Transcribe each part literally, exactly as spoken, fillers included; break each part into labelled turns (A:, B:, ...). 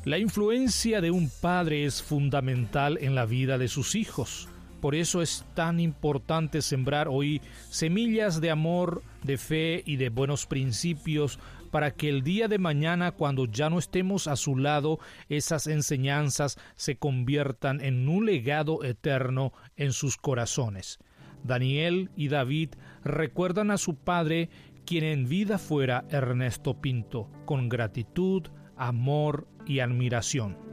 A: La influencia de un padre es fundamental en la vida de sus hijos. Por eso es tan importante sembrar hoy semillas de amor, de fe y de buenos principios para que el día de mañana, cuando ya no estemos a su lado, esas enseñanzas se conviertan en un legado eterno en sus corazones. Daniel y David recuerdan a su padre, quien en vida fuera Ernesto Pinto, con gratitud, amor y admiración.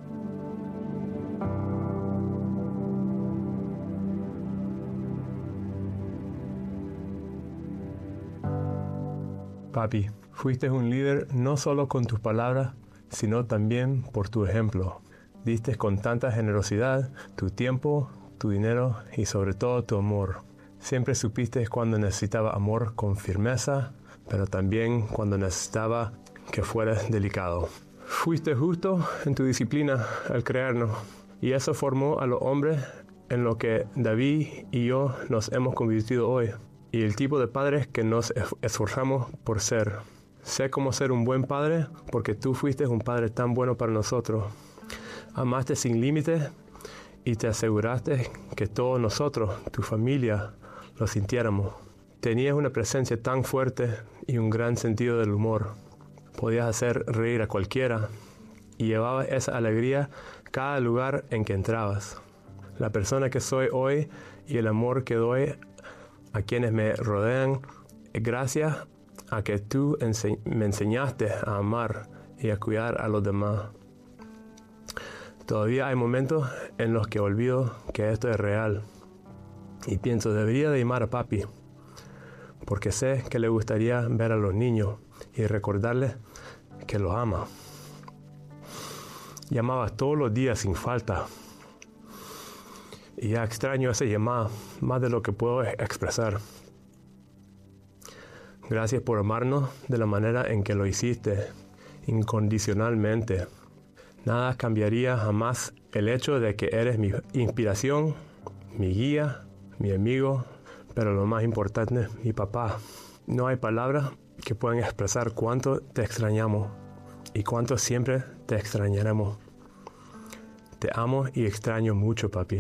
B: Papi, fuiste un líder no solo con tus palabras, sino también por tu ejemplo. Diste con tanta generosidad tu tiempo, tu dinero y sobre todo tu amor. Siempre supiste cuando necesitaba amor con firmeza, pero también cuando necesitaba que fueras delicado. Fuiste justo en tu disciplina al crearnos, y eso formó a los hombres en lo que David y yo nos hemos convertido hoy, y el tipo de padres que nos esforzamos por ser. Sé cómo ser un buen padre porque tú fuiste un padre tan bueno para nosotros. Amaste sin límites y te aseguraste que todos nosotros, tu familia, lo sintiéramos. Tenías una presencia tan fuerte y un gran sentido del humor. Podías hacer reír a cualquiera y llevabas esa alegría a cada lugar en que entrabas. La persona que soy hoy y el amor que doy a quienes me rodean es gracias a que tú ense- me enseñaste a amar y a cuidar a los demás. Todavía hay momentos en los que olvido que esto es real y pienso, debería de amar a papi, porque sé que le gustaría ver a los niños y recordarles que los ama. Llamabas todos los días sin falta. Y ya extraño esa llamada más de lo que puedo expresar. Gracias por amarnos de la manera en que lo hiciste, incondicionalmente. Nada cambiaría jamás el hecho de que eres mi inspiración, mi guía, mi amigo, pero lo más importante, mi papá. No hay palabras que puedan expresar cuánto te extrañamos y cuánto siempre te extrañaremos. Te amo y extraño mucho, papi.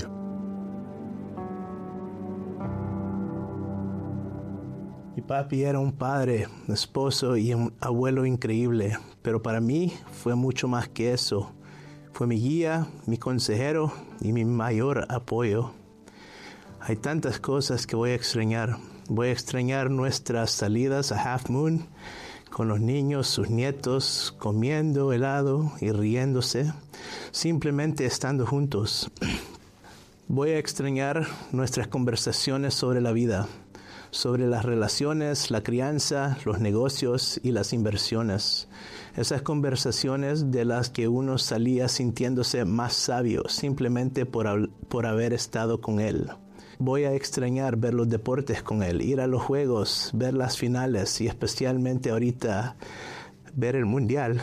C: Mi papi era un padre, esposo y un abuelo increíble, pero para mí fue mucho más que eso. Fue mi guía, mi consejero y mi mayor apoyo. Hay tantas cosas que voy a extrañar. Voy a extrañar nuestras salidas a Half Moon con los niños, sus nietos, comiendo helado y riéndose, simplemente estando juntos. Voy a extrañar nuestras conversaciones sobre la vida, sobre las relaciones, la crianza, los negocios y las inversiones. Esas conversaciones de las que uno salía sintiéndose más sabio simplemente por, por haber estado con él. Voy a extrañar ver los deportes con él, ir a los juegos, ver las finales y especialmente ahorita ver el mundial.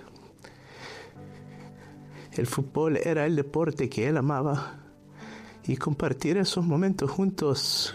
C: El fútbol era el deporte que él amaba y compartir esos momentos juntos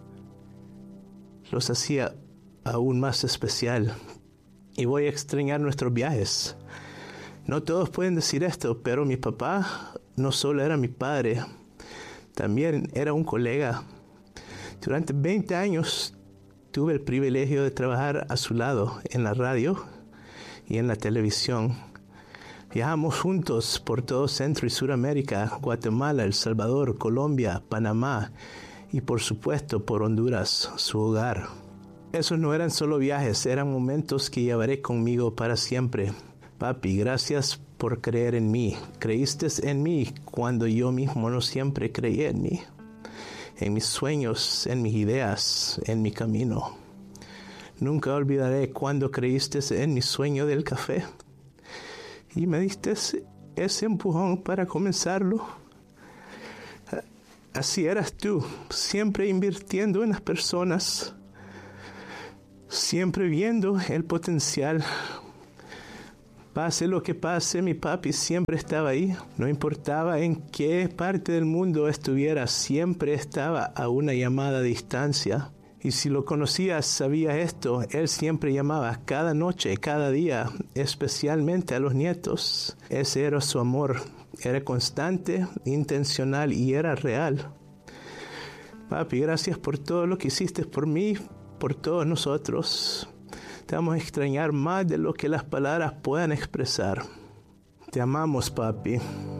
C: los hacía aún más especial. Y voy a extrañar nuestros viajes. No todos pueden decir esto, pero mi papá no solo era mi padre, también era un colega. Durante veinte años tuve el privilegio de trabajar a su lado en la radio y en la televisión. Viajamos juntos por todo Centro y Suramérica, Guatemala, El Salvador, Colombia, Panamá y por supuesto por Honduras, su hogar. Esos no eran solo viajes, eran momentos que llevaré conmigo para siempre. Papi, gracias por creer en mí. Creíste en mí cuando yo mismo no siempre creí en mí. En mis sueños, en mis ideas, en mi camino. Nunca olvidaré cuando creíste en mi sueño del café. Y me diste ese empujón para comenzarlo. Así eras tú, siempre invirtiendo en las personas, siempre viendo el potencial. Pase lo que pase, mi papi siempre estaba ahí. No importaba en qué parte del mundo estuviera, siempre estaba a una llamada de distancia. Y si lo conocías, sabía esto, él siempre llamaba cada noche, cada día, especialmente a los nietos. Ese era su amor, era constante, intencional y era real. Papi, gracias por todo lo que hiciste por mí, por todos nosotros. Te vamos a extrañar más de lo que las palabras puedan expresar. Te amamos, papi.